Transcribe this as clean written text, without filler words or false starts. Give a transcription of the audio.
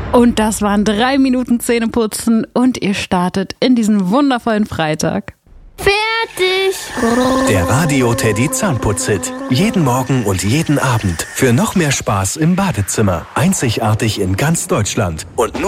Und das waren 3 Minuten Zähneputzen und ihr startet in diesen wundervollen Freitag. Fertig! Der Radio Teddy Zahnputz-Hit. Jeden Morgen und jeden Abend. Für noch mehr Spaß im Badezimmer. Einzigartig in ganz Deutschland. Und nur